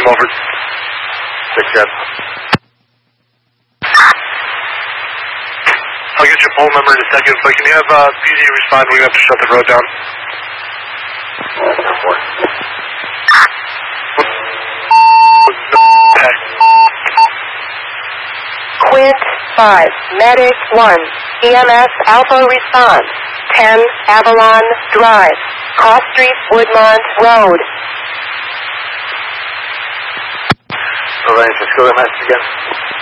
over. 6-10. I'll get your poll number in a second, but can you have PD respond? We have to shut the road down. Quint 5, Medic 1, EMS Alpha response, 10 Avalon Drive, Cross Street, Woodmont Road. All right, let's go to the message again.